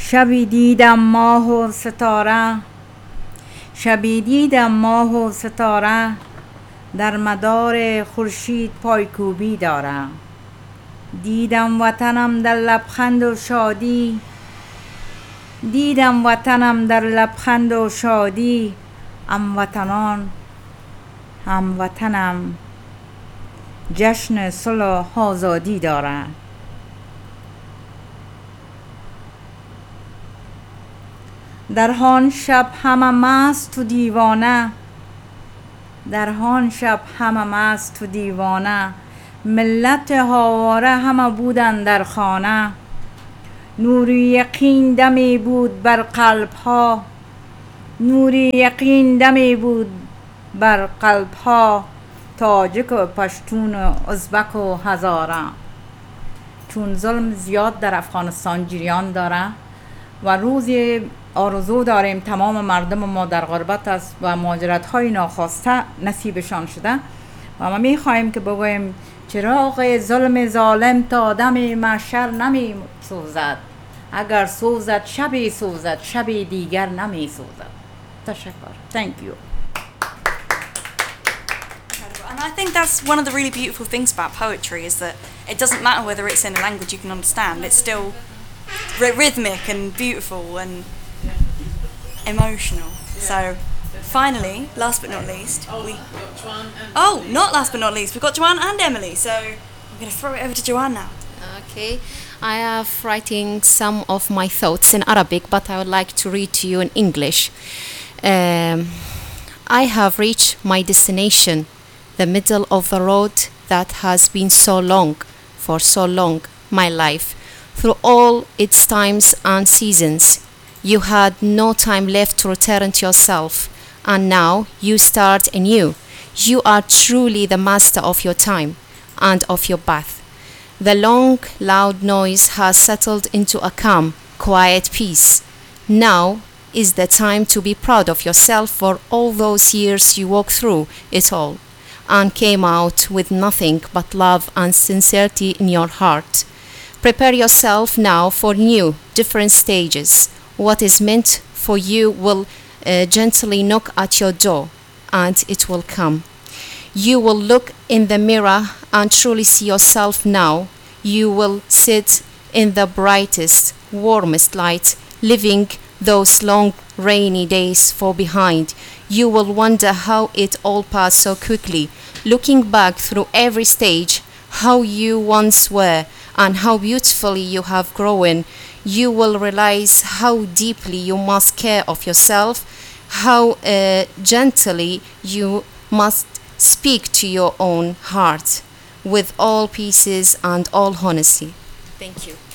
شبی دیدم ماه و ستاره، شبی دیدم ماه و ستاره، در مدار خورشید پایکوبی داره. دیدم وطنم در لبخند و شادی، دیدم وطنم در لبخند و شادی، هموطنم جشن صلح و آزادی داره. در آن شب همه مست و دیوانه، در آن شب همه مست و دیوانه، ملت آواره همه بودند در خانه. نوری یقین دمی بود بر قلب ها، نوری یقین دمی بود بر قلب ها، تاجک و پشتون و ازبک و هزاره. چون ظلم زیاد در افغانستان جریان داره و روزی آرزو داریم تمام مردم ما در غربت است و مهاجرت های ناخواسته نصیبشان شده و ما می خواهیم که بگوییم چراغ ظلم ظالم تا دم محشر نمی سوزد، اگر سوزد شبی سوزد، شبی دیگر نمی سوزد. تشکر. Thank you. And I think that's one of the really beautiful things about poetry, is that it doesn't matter whether it's in a language you can understand, it's still rhythmic and beautiful and emotional. So finally, last but not least, not last but not least, we've got Joanne and Emily, so I'm going to throw it over to Joanne now. Okay, I have writing some of my thoughts in Arabic, but I would like to read to you in English. I have reached my destination, the middle of the road that has been so long, for so long, my life. Through all its times and seasons, you had no time left to return to yourself, and now you start anew. You are truly the master of your time and of your path. The long, loud noise has settled into a calm, quiet peace. Now is the time to be proud of yourself for all those years you walked through it all and came out with nothing but love and sincerity in your heart. Prepare yourself now for new, different stages. What is meant for you will gently knock at your door, and it will come. You will look in the mirror and truly see yourself now. You will sit in the brightest, warmest light, living those long rainy days for behind. You will wonder how it all passed so quickly, looking back through every stage, how you once were and how beautifully you have grown. You will realize how deeply you must care of yourself, how gently you must speak to your own heart with all peace and all honesty. Thank you.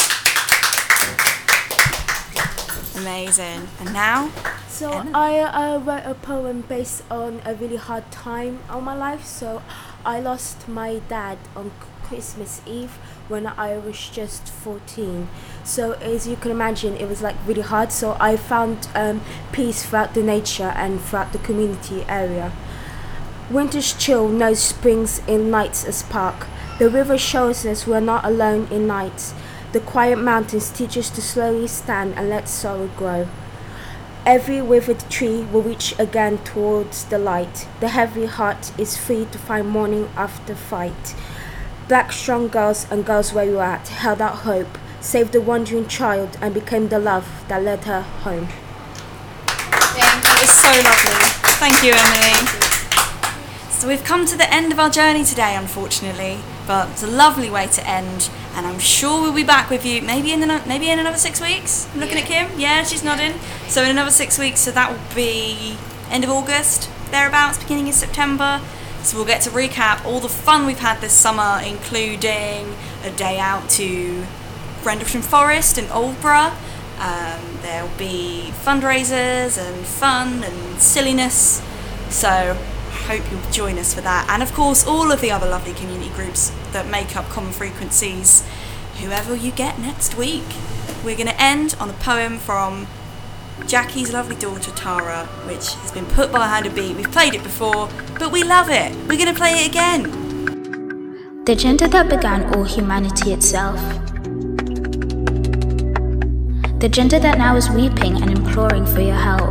Amazing. And now? So I wrote a poem based on a really hard time of my life. So I lost my dad on Christmas Eve when I was just 14. So as you can imagine, it was like really hard. So I found peace throughout the nature and throughout the community area. Winter's chill knows springs in nights as spark. The river shows us we're not alone in nights. The quiet mountains teach us to slowly stand and let sorrow grow. Every withered tree will reach again towards the light. The heavy heart is free to find morning after fight. Black strong girls and girls where you at held out hope, saved the wandering child and became the love that led her home. Thank you. It's so lovely. Thank you, Emily. So we've come to the end of our journey today, unfortunately, but it's a lovely way to end, and I'm sure we'll be back with you maybe in another 6 weeks. I'm looking at Kim. Yeah, she's nodding. So in another 6 weeks, so that will be end of August, thereabouts, beginning of September. So we'll get to recap all the fun we've had this summer, including a day out to Rendlesham Forest in Aldborough. There'll be fundraisers and fun and silliness. So hope you'll join us for that, and of course all of the other lovely community groups that make up Common Frequencies, whoever you get next week. We're going to end on a poem from Jackie's lovely daughter Tara, which has been put behind a beat. We've played it before, but we love it. We're going to play it again. The gender that began all humanity itself. the gender that now is weeping and imploring for your help.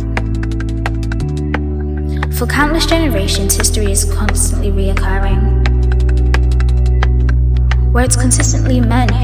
For countless generations, history is constantly reoccurring, where it's consistently men